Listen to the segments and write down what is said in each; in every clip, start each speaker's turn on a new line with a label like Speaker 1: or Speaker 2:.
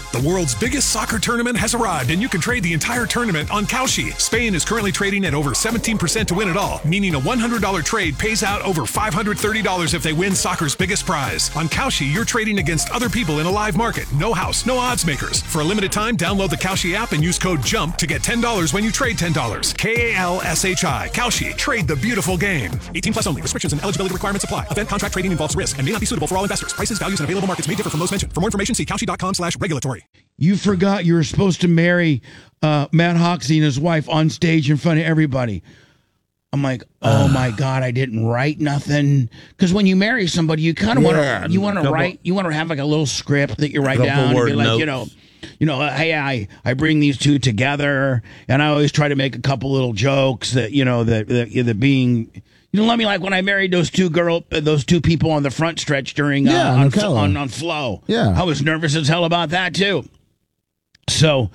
Speaker 1: The world's biggest soccer tournament has arrived, and you can trade the entire tournament on Kalshi. Spain is currently trading at over 17% to win it all, meaning a $100 trade pays out over $530 if they win soccer's biggest prize. On Kalshi, you're trading against other people in a live market. No house, no odds makers. For a limited time, download the Kalshi app and use code JUMP to get $10 when you trade $10. Kalshi. Kalshi. Trade the beautiful game. 18 plus only. Restrictions and eligibility requirements apply. Event contract trading involves risk and may not be suitable for all investors. Prices, values, and available markets may differ from those mentioned. For more information, see Kalshi.com/regulatory.
Speaker 2: You forgot you were supposed to marry Matt Hoxie and his wife on stage in front of everybody. I'm like, oh my God, I didn't write nothing. Because when you marry somebody, you kind of want to write. You want to have like a little script that you write down and be like, hey, I bring these two together, and I always try to make a couple little jokes that that being. Let me like when I married those two people on the front stretch during on Flow.
Speaker 3: Yeah,
Speaker 2: I was nervous as hell about that too. So,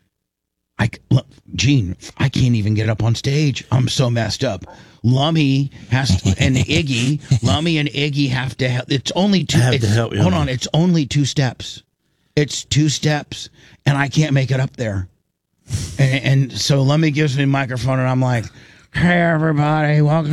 Speaker 2: Gene, I can't even get up on stage. I'm so messed up. Lummy and Iggy have to help. It's only two. Hold on, it's only 2 steps. It's 2 steps, and I can't make it up there. And so Lummy gives me a microphone, and I'm like, "Hey everybody, welcome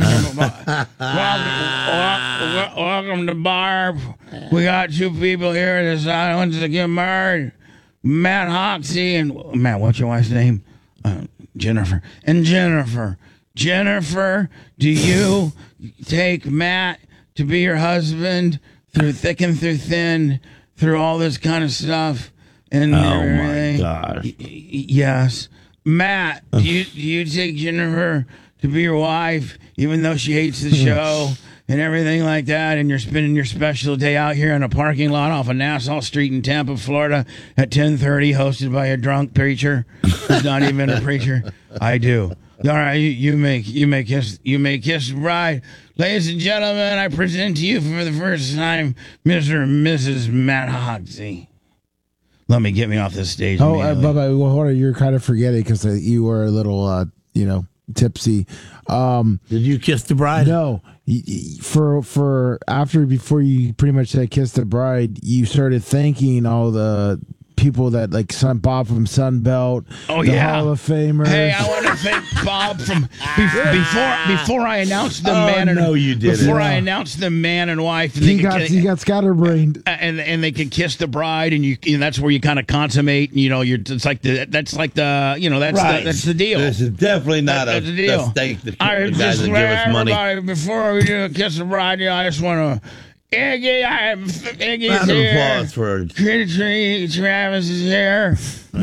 Speaker 2: to Barb. We got 2 people here that decide wants to get married. Matt Hoxie and Matt, what's your wife's name? Jennifer. And Jennifer, do you take Matt to be your husband through thick and through thin, through all this kind of stuff?" And
Speaker 4: my gosh.
Speaker 2: Yes. Matt, do you take Jennifer to be your wife, even though she hates the show and everything like that, and you're spending your special day out here in a parking lot off of Nassau Street in Tampa, Florida at 10:30, hosted by a drunk preacher who's not even a preacher? I do. All right, you may kiss the bride. Ladies and gentlemen, I present to you for the first time Mr. and Mrs. Matt Hoxie. Let me get me off this stage.
Speaker 3: Oh, Bubba, hold on, you're kind of forgetting because you were a little, tipsy.
Speaker 4: Did you kiss the bride?
Speaker 3: No. Before you pretty much said kiss the bride, you started thanking all the people that like Bob from Sunbelt, Hall of Famers.
Speaker 2: Hey, I want to thank Bob from before I announced the man.
Speaker 4: No, you didn't.
Speaker 2: Before I announced the man and wife, and
Speaker 3: he got scatterbrained,
Speaker 2: and they can kiss the bride, and that's where you kind of consummate. That's the deal.
Speaker 4: This is definitely not a steak that guys that give us money.
Speaker 2: Before we do kiss the bride, I just want to. Iggy's
Speaker 4: round of
Speaker 2: here.
Speaker 4: applause for
Speaker 2: Travis is here.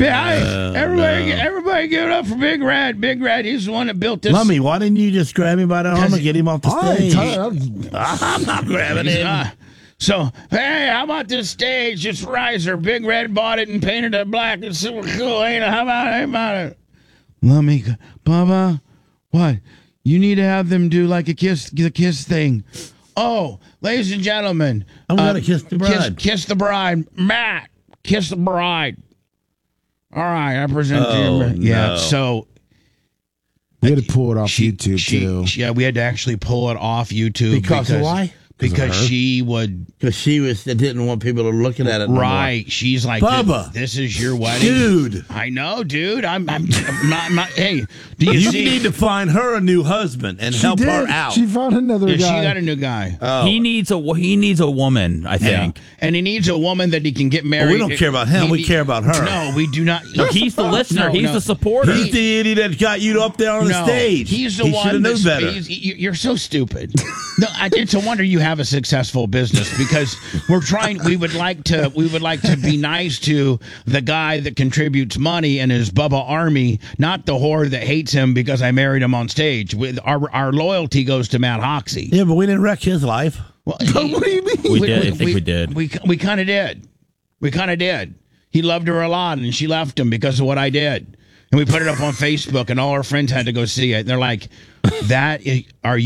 Speaker 2: Everybody give it up for Big Red. Big Red, he's the one that built this.
Speaker 4: Lummy, why didn't you just grab him by the arm and get him off the stage? I'm not grabbing him.
Speaker 2: So, hey, how about this stage? It's riser. Big Red bought it and painted it black. It's super cool, ain't it? How about it? Lummy, Bubba, what? You need to have them do like the kiss thing. Oh, ladies and gentlemen,
Speaker 4: I'm going to kiss the bride.
Speaker 2: Kiss the bride. Matt, kiss the bride. All right, I present to you. Yeah,
Speaker 4: no.
Speaker 2: So
Speaker 3: we had to pull it off YouTube, too.
Speaker 2: Yeah, we had to actually pull it off YouTube.
Speaker 4: Because why?
Speaker 2: Because she
Speaker 4: didn't want people to looking at it.
Speaker 2: Right. No, she's like,
Speaker 4: Bubba,
Speaker 2: this is your wedding.
Speaker 4: Dude.
Speaker 2: I know, dude. I'm not hey, do you
Speaker 4: need to find her a new husband and help her out.
Speaker 3: She found another guy.
Speaker 2: She got a new guy.
Speaker 5: Oh. He needs a woman, I think.
Speaker 2: Yeah. And he needs a woman that he can get married.
Speaker 4: Well, we don't care about him. We care about her.
Speaker 2: No, we do not.
Speaker 5: No, he's the listener. He's the supporter.
Speaker 4: He's the idiot that got you up there on the stage.
Speaker 2: He's the one that knows better. You're so stupid. No, it's a wonder you have a successful business, because we would like to be nice to the guy that contributes money and his Bubba Army, not the whore that hates him because I married him on stage. With our loyalty goes to Matt Hoxie.
Speaker 4: Yeah, but we didn't wreck his life.
Speaker 2: Well, what do you mean?
Speaker 5: We did. I think we did.
Speaker 2: We kind of did. We kind of did. He loved her a lot, and she left him because of what I did. And we put it up on Facebook, and all our friends had to go see it. And they're like, is that?
Speaker 4: Well,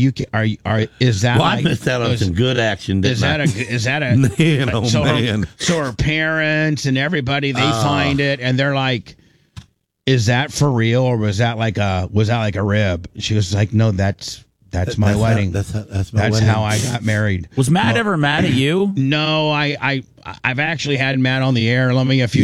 Speaker 4: I missed out on some good action.
Speaker 2: Is that a? Man, so her parents and everybody, they find it, and they're like, "Is that for real, or was that like a rib?" She was like, "No, that's my wedding.
Speaker 4: That's
Speaker 2: how I got married."
Speaker 5: Was Matt ever mad at you?
Speaker 2: No, I've actually had Matt on the air. Let me a few